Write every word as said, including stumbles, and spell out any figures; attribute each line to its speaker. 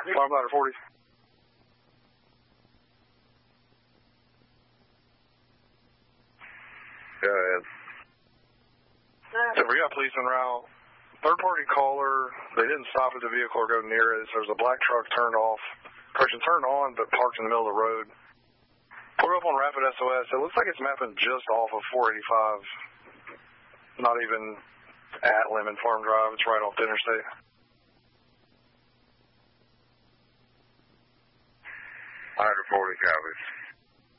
Speaker 1: Five ladder forty.
Speaker 2: Go ahead.
Speaker 1: So we got police en route. Third party caller, they didn't stop at the vehicle or go near it. So there's a black truck turned off. Correction, turned on, but parked in the middle of the road. Pulled up on Rapid S O S. It looks like it's mapping just off of four eighty-five. Not even at Lemon Farm Drive. It's right off the interstate.
Speaker 2: one forty copies.